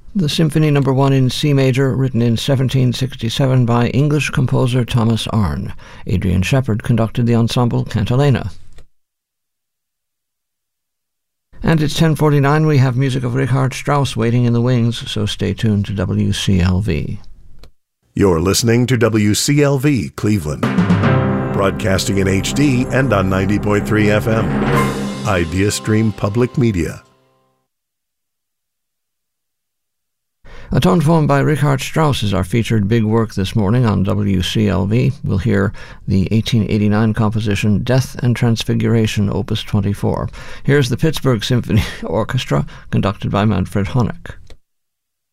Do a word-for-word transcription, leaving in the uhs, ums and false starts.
The Symphony Number One in C major, written in seventeen sixty-seven by English composer Thomas Arne. Adrian Shepherd conducted the ensemble Cantilena. And it's ten forty-nine. We have music of Richard Strauss waiting in the wings, so stay tuned to W C L V. You're listening to W C L V Cleveland, broadcasting in H D and on ninety point three F M. IdeaStream Public Media. A tone poem by Richard Strauss is our featured big work this morning on W C L V. We'll hear the eighteen eighty-nine composition Death and Transfiguration, Opus twenty-four. Here's the Pittsburgh Symphony Orchestra, conducted by Manfred Honeck.